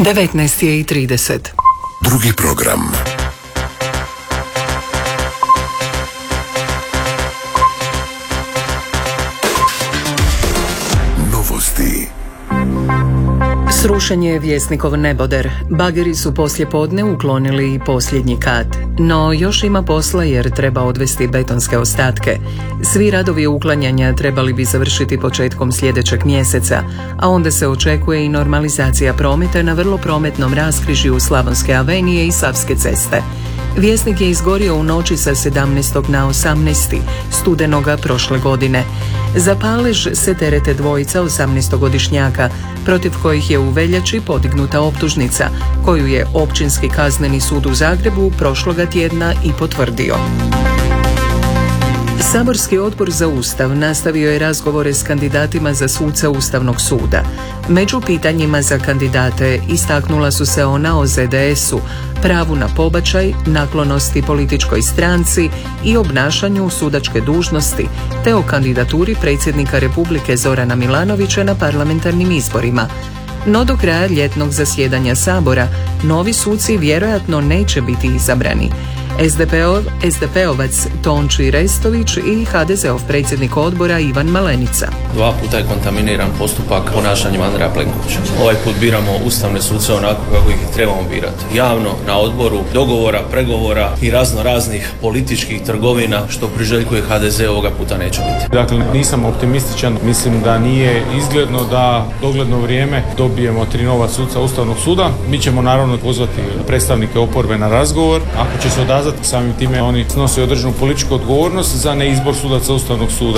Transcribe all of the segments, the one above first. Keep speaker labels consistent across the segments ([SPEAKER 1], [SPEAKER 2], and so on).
[SPEAKER 1] 19:30.
[SPEAKER 2] Drugi program. Novosti.
[SPEAKER 1] Srušen je Vjesnikov neboder. Bageri su poslijepodne uklonili i posljednji kat. No još ima posla jer treba odvesti betonske ostatke. Svi radovi uklanjanja trebali bi završiti početkom sljedećeg mjeseca, a onda se očekuje i normalizacija prometa na vrlo prometnom raskrižju Slavonske avenije i Savske ceste. Vjesnik je izgorio u noći sa 17. na 18. studenoga prošle godine. Za palež se terete dvojica 18-godišnjaka, protiv kojih je u veljači podignuta optužnica, koju je Općinski kazneni sud u Zagrebu prošloga tjedna i potvrdio. Saborski odbor za Ustav nastavio je razgovore s kandidatima za suca Ustavnog suda. Među pitanjima za kandidate istaknula su se ona o ZDS-u, pravu na pobačaj, naklonosti političkoj stranci i obnašanju sudačke dužnosti, te o kandidaturi predsjednika Republike Zorana Milanovića na parlamentarnim izborima. No do kraja ljetnog zasjedanja Sabora novi suci vjerojatno neće biti izabrani. SDP-ovac Tonči Restović i HDZ-ov predsjednik odbora Ivan Malenica.
[SPEAKER 3] 2 puta je kontaminiran postupak ponašanjem Andreja Plenkovića. Ovaj put biramo ustavne suce onako kako ih trebamo birati. Javno, na odboru, dogovora, pregovora i raznih političkih trgovina što priželjkuje HDZ ovoga puta neće biti.
[SPEAKER 4] Dakle, nisam optimističan. Mislim da nije izgledno da dogledno vrijeme dobijemo 3 nova suca Ustavnog suda. Mi ćemo naravno pozvati predstavnike oporbe na razgovor. Ako će se odazvati, samim time oni snose određenu političku odgovornost za neizbor sudaca Ustavnog suda.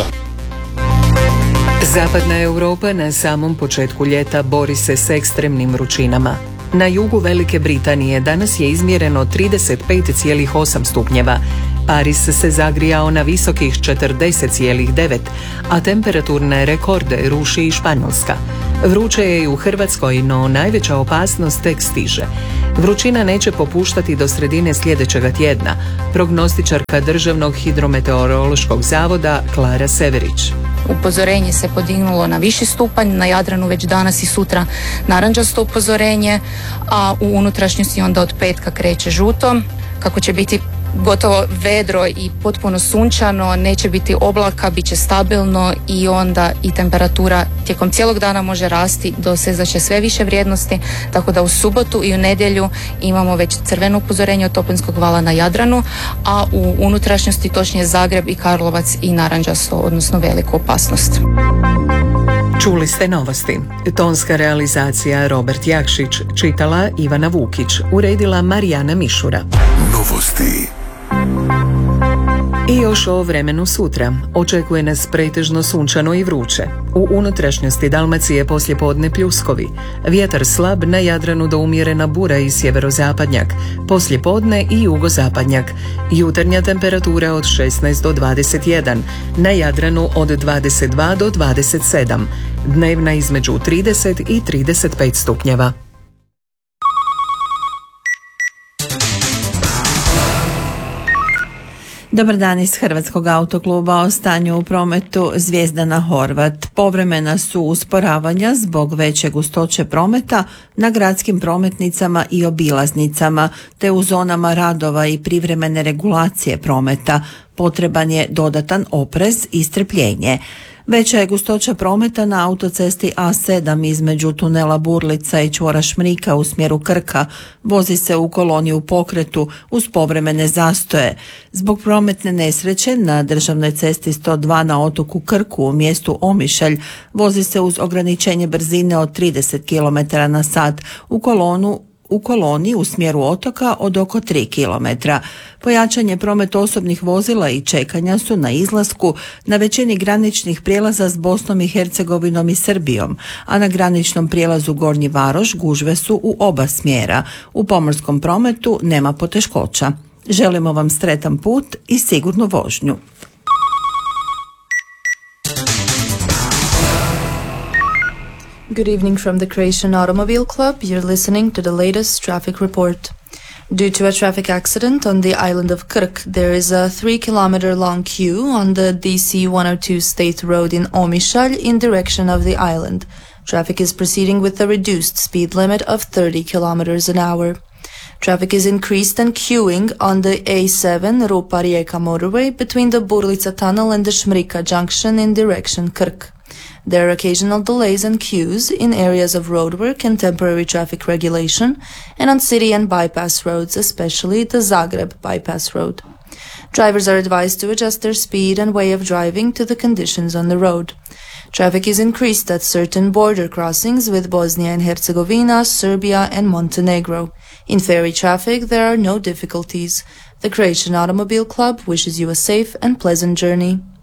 [SPEAKER 1] Zapadna Europa na samom početku ljeta bori se s ekstremnim vrućinama. Na jugu Velike Britanije danas je izmjereno 35,8 stupnjeva. Pariz se zagrijao na visokih 40,9, a temperaturne rekorde ruši i Španjolska. Vruće je i u Hrvatskoj, no najveća opasnost tek stiže. Vrućina neće popuštati do sredine sljedećega tjedna, prognostičarka Državnog hidrometeorološkog zavoda Klara Severić.
[SPEAKER 5] Upozorenje se podignulo na viši stupanj, na Jadranu već danas i sutra narančasto upozorenje, a u unutrašnjosti onda od petka kreće žuto. Kako će biti gotovo vedro i potpuno sunčano, neće biti oblaka, bit će stabilno i onda i temperatura tijekom cijelog dana može rasti, dosezaće sve više vrijednosti, tako da u subotu i u nedjelju imamo već crveno upozorenje od toplinskog vala na Jadranu, a u unutrašnjosti točnije Zagreb i Karlovac i narančasto, odnosno veliku opasnost.
[SPEAKER 1] Čuli ste novosti. Tonska realizacija Robert Jakšić, čitala Ivana Vukić, uredila Marijana Mišura.
[SPEAKER 2] Novosti.
[SPEAKER 1] I još o vremenu sutra. Očekuje nas pretežno sunčano i vruće. U unutrašnjosti Dalmacije poslijepodne pljuskovi. Vjetar slab, na Jadranu do umjerena bura i sjeverozapadnjak. Poslijepodne i jugozapadnjak. Jutarnja temperatura od 16 do 21. Na Jadranu od 22 do 27. Dnevna između 30 i 35 stupnjeva.
[SPEAKER 6] Dobar dan iz Hrvatskog autokluba. O stanju u prometu Zvijezdana Horvat. Povremena su usporavanja zbog veće gustoće prometa na gradskim prometnicama i obilaznicama, te u zonama radova i privremene regulacije prometa. Potreban je dodatan oprez i strpljenje. Veća je gustoća prometa na autocesti A7 između tunela Burlica i čvora Šmrika u smjeru Krka. Vozi se u koloni u pokretu uz povremene zastoje. Zbog prometne nesreće na državnoj cesti 102 na otoku Krku u mjestu Omišalj vozi se uz ograničenje brzine od 30 km na sat u koloni u smjeru otoka od oko 3 km. Pojačanje prometa osobnih vozila i čekanja su na izlasku na većini graničnih prijelaza s Bosnom i Hercegovinom i Srbijom, a na graničnom prijelazu Gornji Varoš gužve su u oba smjera. U pomorskom prometu nema poteškoća. Želimo vam sretan put i sigurnu vožnju.
[SPEAKER 7] Good evening from the Croatian Automobile Club. You're listening to the latest traffic report. Due to a traffic accident on the island of Krk, there is a 3-kilometer long queue on the DC 102 State Road in Omišalj in direction of the island. Traffic is proceeding with a reduced speed limit of 30 kilometers an hour. Traffic is increased and queuing on the A7 Rupa-Rijeka motorway between the Burlica tunnel and the Šmrika junction in direction Krk. There are occasional delays and queues in areas of roadwork and temporary traffic regulation and on city and bypass roads, especially the Zagreb bypass road. Drivers are advised to adjust their speed and way of driving to the conditions on the road. Traffic is increased at certain border crossings with Bosnia and Herzegovina, Serbia and Montenegro. In ferry traffic, there are no difficulties. The Croatian Automobile Club wishes you a safe and pleasant journey.